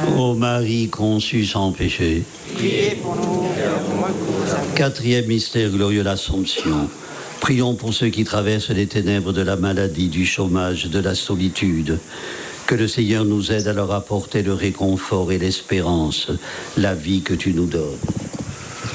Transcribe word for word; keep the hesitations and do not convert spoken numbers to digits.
Ô Marie conçue sans péché. Priez pour nous, Quatrième mystère glorieux, l'Assomption. Prions pour ceux qui traversent les ténèbres de la maladie, du chômage, de la solitude. Que le Seigneur nous aide à leur apporter le réconfort et l'espérance, la vie que tu nous donnes.